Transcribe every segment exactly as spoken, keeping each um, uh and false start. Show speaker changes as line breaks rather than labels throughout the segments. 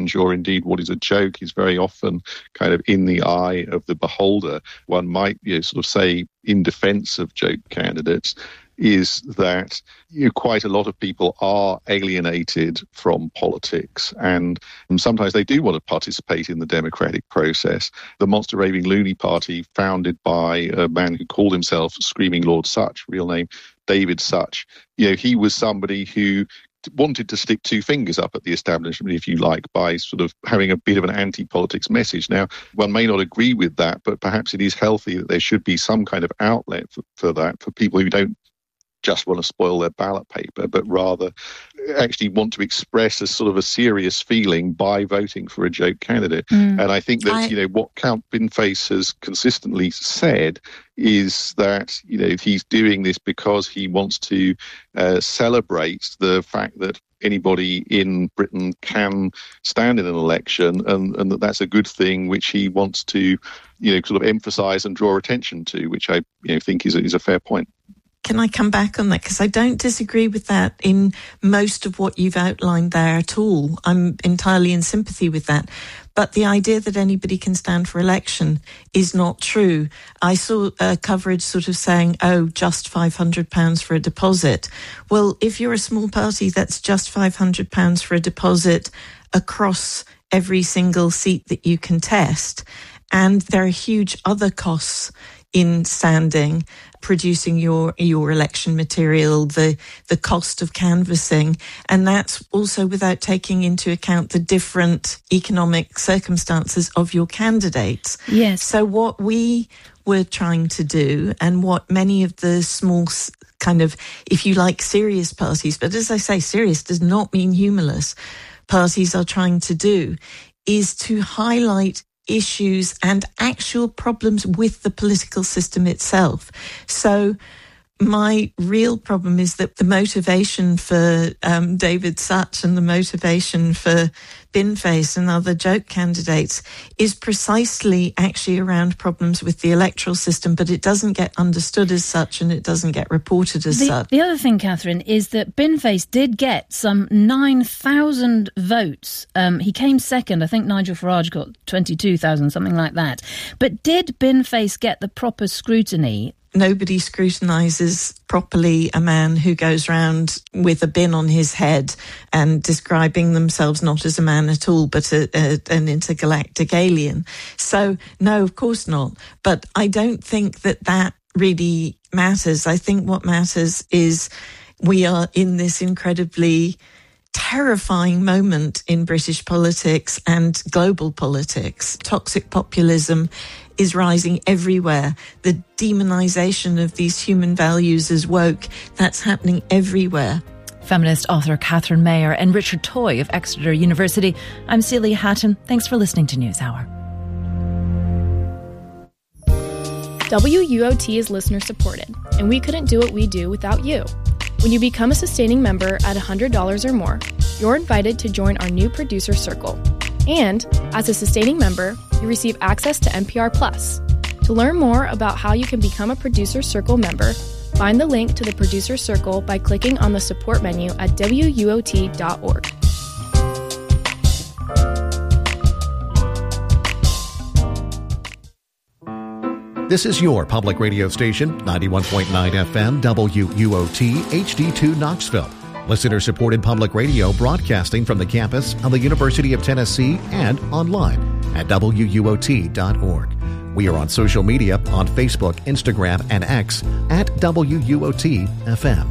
cringe, or indeed what is a joke, is very often kind of in the eye of the beholder. One might, you know, sort of say in defence of joke candidates, is that, you know, quite a lot of people are alienated from politics, and, and sometimes they do want to participate in the democratic process. The Monster Raving Loony Party, founded by a man who called himself Screaming Lord Sutch, real name David Sutch, you know, he was somebody who wanted to stick two fingers up at the establishment, if you like, by sort of having a bit of an anti-politics message. Now, one may not agree with that, but perhaps it is healthy that there should be some kind of outlet for, for that, for people who don't just want to spoil their ballot paper, but rather actually want to express a sort of a serious feeling by voting for a joke candidate. Mm. And I think that, I... you know, what Count Binface has consistently said is that, you know, he's doing this because he wants to uh, celebrate the fact that anybody in Britain can stand in an election, and, and that that's a good thing, which he wants to, you know, sort of emphasise and draw attention to, which I, you know, think is a, is a fair point.
Can I come back on that? Because I don't disagree with that in most of what you've outlined there at all. I'm entirely in sympathy with that. But the idea that anybody can stand for election is not true. I saw uh, coverage sort of saying, oh, just five hundred pounds for a deposit. Well, if you're a small party, that's just five hundred pounds for a deposit across every single seat that you contest. And there are huge other costs in standing, producing your your election material, the the cost of canvassing, and that's also without taking into account the different economic circumstances of your candidates.
Yes.
So what we were trying to do, and what many of the small kind of, if you like, serious parties, but as I say, serious does not mean humorless, parties are trying to do, is to highlight issues and actual problems with the political system itself. So my real problem is that the motivation for um, David Sutch and the motivation for Binface and other joke candidates is precisely actually around problems with the electoral system, but it doesn't get understood as such and it doesn't get reported as
the,
such.
The other thing, Catherine, is that Binface did get some nine thousand votes. Um, he came second. I think Nigel Farage got twenty-two thousand, something like that. But did Binface get the proper scrutiny?
Nobody scrutinises properly a man who goes around with a bin on his head and describing themselves not as a man at all, but a, a, an intergalactic alien. So, no, of course not. But I don't think that that really matters. I think what matters is we are in this incredibly terrifying moment in British politics and global politics. Toxic populism is rising everywhere. The demonisation of these human values as woke, that's happening everywhere.
Feminist author Catherine Mayer and Richard Toy of Exeter University. I'm Celia Hatton. Thanks for listening to NewsHour.
W U O T is listener supported, and we couldn't do what we do without you. When you become a sustaining member at one hundred dollars or more, you're invited to join our new producer circle. And as a sustaining member, you receive access to N P R Plus. To learn more about how you can become a Producer Circle member, find the link to the Producer Circle by clicking on the support menu at W U O T dot org.
This is your public radio station, ninety-one point nine F M, W U O T, H D two Knoxville. Listener-supported public radio broadcasting from the campus of the University of Tennessee and online at W U O T dot org. We are on social media on Facebook, Instagram, and X at W U O T F M.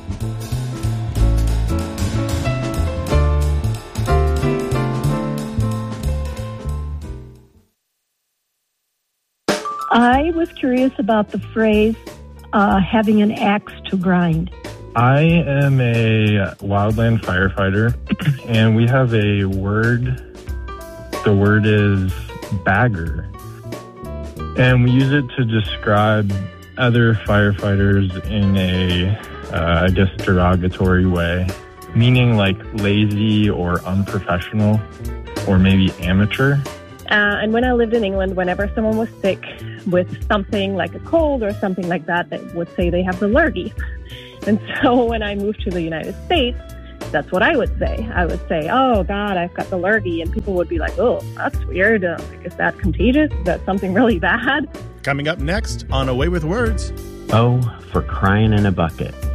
I was curious about the phrase, uh, having an axe to grind.
I am a wildland firefighter, and we have a word. The word is bagger. And we use it to describe other firefighters in a, uh, I guess, derogatory way, meaning like lazy or unprofessional or maybe amateur.
Uh, and when I lived in England, whenever someone was sick with something like a cold or something like that, they would say they have the lurgy. And so when I moved to the United States, that's what I would say. I would say, oh, God, I've got the lurgy. And people would be like, oh, that's weird. Uh, like, is that contagious? Is that something really bad?
Coming up next on Away with Words.
Oh, for crying in a bucket.